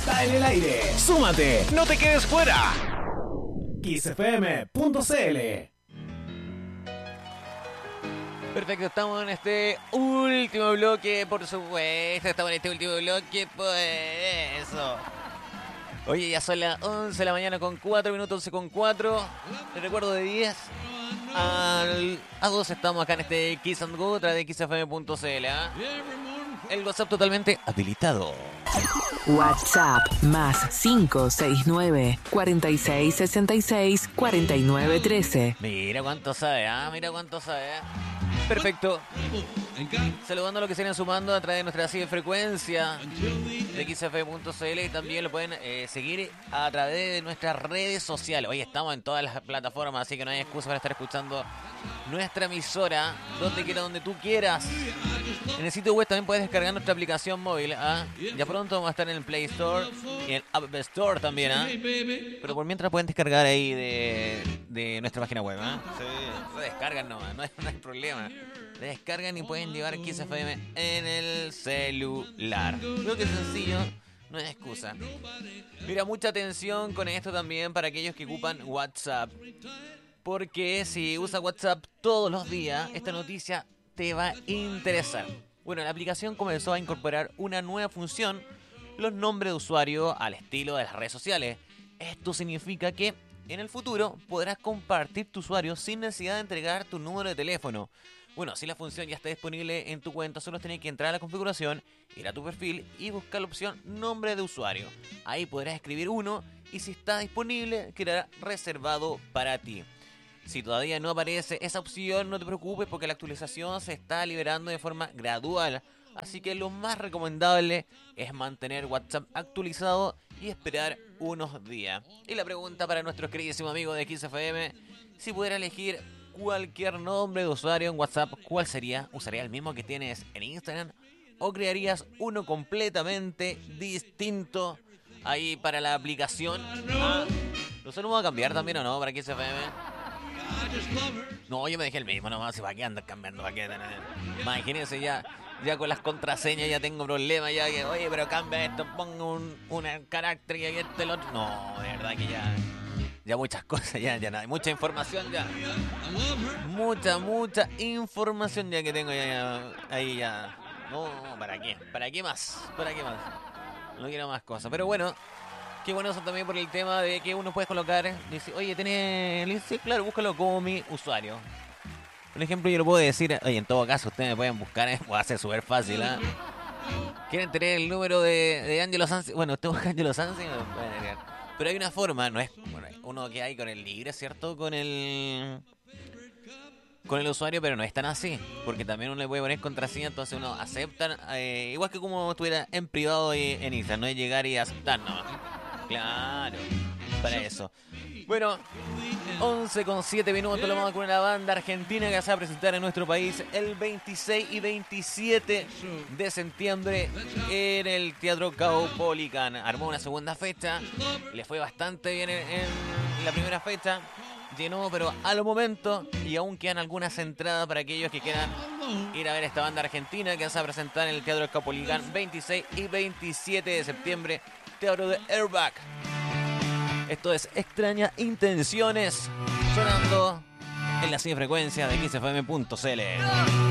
está en el aire. ¡Súmate! ¡No te quedes fuera! XFM.cl. Perfecto, estamos en este último bloque, por supuesto. Estamos en este último bloque, por eso. Oye, ya son las 11 de la mañana con 4 minutos, 11 con 4. Te recuerdo de 10 a 2 estamos acá en este Kiss and Go, a través de XFM.cl. ¿eh? El WhatsApp totalmente habilitado. WhatsApp más 569 4666 4913. Mira cuánto sabe, mira cuánto sabe. Perfecto. Saludando a los que se vienen sumando a través de nuestra frecuencia de XF.cl y también lo pueden seguir a través de nuestras redes sociales. Hoy estamos en todas las plataformas, así que no hay excusa para estar escuchando nuestra emisora donde quiera, donde tú quieras. En el sitio web también puedes descargar nuestra aplicación móvil. Ya pronto vamos a estar en el Play Store y en el App Store también. Pero por mientras pueden descargar ahí de nuestra página web. Se descargan nomás, no hay problema. Descargan y pueden llevar Kiss FM en el celular. Creo que es sencillo, no es excusa. Mira, mucha atención con esto también para aquellos que ocupan WhatsApp. Porque si usas WhatsApp todos los días, esta noticia te va a interesar. Bueno, la aplicación comenzó a incorporar una nueva función, los nombres de usuario al estilo de las redes sociales. Esto significa que en el futuro podrás compartir tu usuario sin necesidad de entregar tu número de teléfono. Bueno, si la función ya está disponible en tu cuenta, solo tienes que entrar a la configuración, ir a tu perfil y buscar la opción nombre de usuario. Ahí podrás escribir uno y si está disponible, quedará reservado para ti. Si todavía no aparece esa opción, no te preocupes porque la actualización se está liberando de forma gradual. Así que lo más recomendable es mantener WhatsApp actualizado y esperar unos días. Y la pregunta para nuestros queridísimos amigos de XFM, si pudiera elegir cualquier nombre de usuario en WhatsApp, ¿cuál sería? ¿Usarías el mismo que tienes en Instagram? ¿O crearías uno completamente distinto ahí para la aplicación? ¿Lo vamos a cambiar también o no para XFM? No, yo me dejé el mismo nomás, ¿para qué andan cambiando? ¿Para qué? Imagínense ya con las contraseñas ya tengo problemas, ya que, oye, pero cambia esto, pongo un carácter y este el otro. No, de verdad que ya muchas cosas, ya no hay mucha información ya. Mucha información ya que tengo ahí ya. No, ¿para qué? ¿Para qué más? No quiero más cosas, pero bueno. Qué bueno eso también por el tema de que uno puede colocar, dice, oye, sí, claro, búscalo como mi usuario. Por ejemplo, yo lo puedo decir, oye, en todo caso, ustedes me pueden buscar, va a ser súper fácil, ¿Quieren tener el número de Angelo Sansi? Bueno, usted busca Angelo Sansi, pero hay una forma, no es uno que hay con el libre, ¿cierto? Con el usuario, pero no es tan así, porque también uno le puede poner contraseña, entonces uno acepta, igual que como estuviera en privado y en Instagram, no es llegar y aceptar, no. Claro, para eso. Bueno, 11:07, lo vamos con una banda argentina que se va a presentar en nuestro país el 26 y 27 de septiembre en el Teatro Caupolicán. Armó una segunda fecha, le fue bastante bien en la primera fecha, llenó pero a lo momento y aún quedan algunas entradas para aquellos que quieran ir a ver esta banda argentina que se va a presentar en el Teatro Caupolicán 26 y 27 de septiembre. Teatro de Airbag. Esto es Extrañas Intenciones, sonando en la frecuencia de XFM.cl.